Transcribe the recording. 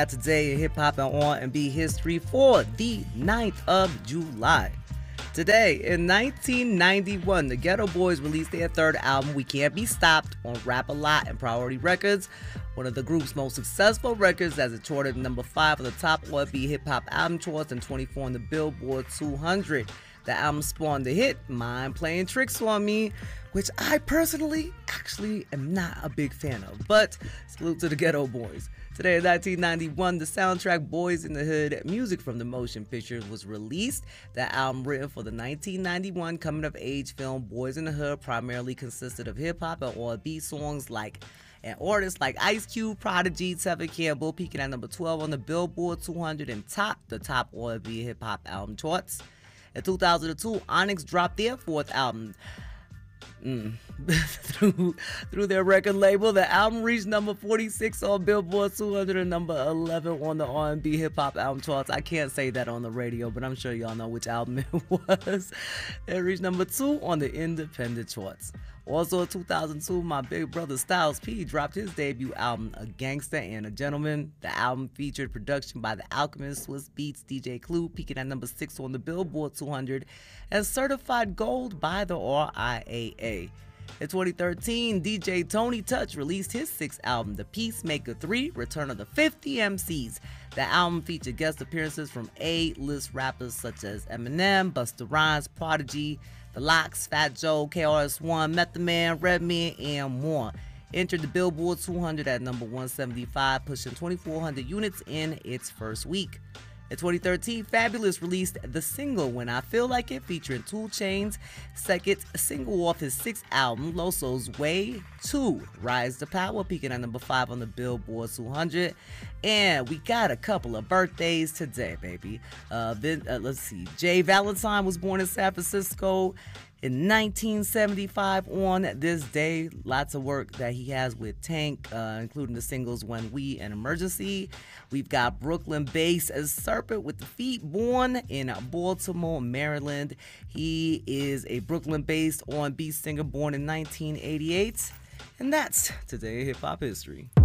Today in hip hop and R&B history for the 9th of July. Today, in 1991, the Ghetto Boys released their third album, We Can't Be Stopped, on Rap-A-Lot and Priority Records, one of the group's most successful records as it charted number 5 on the top R&B hip-hop album charts and 24 on the Billboard 200. The album spawned the hit Mind Playing Tricks on Me, which I personally actually am not a big fan of, but salute to the Ghetto Boys. Today in 1991, the soundtrack Boys in the Hood, music from the motion picture, was released. The album, written for the 1991 coming-of-age film Boys in the Hood, primarily consisted of hip-hop and R&B songs and artists like Ice Cube, Prodigy, Tevin Campbell, peaking at number 12 on the Billboard 200 and topped the top R&B hip-hop album charts. In 2002, Onyx dropped their fourth album. Through their record label, the album reached number 46 on Billboard 200 and number 11 on the R&B hip hop album charts. I can't say that on the radio, but I'm sure y'all know which album it was. It reached number 2 on the independent charts. Also in 2002, my big brother Styles P dropped his debut album, A Gangster and a Gentleman. The album featured production by The Alchemist, Swiss Beats, DJ Clue, peaking at number 6 on the Billboard 200, and certified gold by the RIAA. In 2013, DJ Tony Touch released his 6th album, The Peacemaker 3, Return of the 50 MCs. The album featured guest appearances from A-list rappers such as Eminem, Busta Rhymes, Prodigy, The Lox, Fat Joe, KRS-One, Method Man, Redman, and more. Entered the Billboard 200 at number 175, pushing 2,400 units in its first week. In 2013, Fabulous released the single When I Feel Like It, featuring 2 Chainz's second single off his 6th album, Loso's Way 2, Rise to Power, peaking at number 5 on the Billboard 200. And we got a couple of birthdays today, baby. Let's see. Jay Valentine was born in San Francisco in 1975 on this day. Lots of work that he has with Tank, including the singles When We and Emergency. We've got Brooklyn-based Serpent with the Feet, born in Baltimore, Maryland. He is a Brooklyn-based R&B singer born in 1988. And that's today in hip hop history.